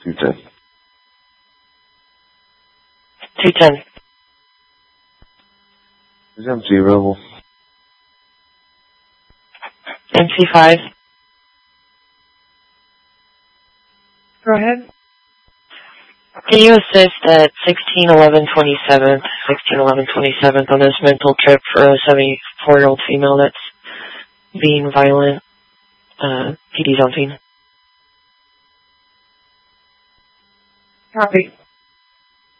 210. 210. Is MC available? MC5. Go ahead. Can you assist at 161127th on this mental trip for a 74-year-old female that's being violent? PD zone team. Copy.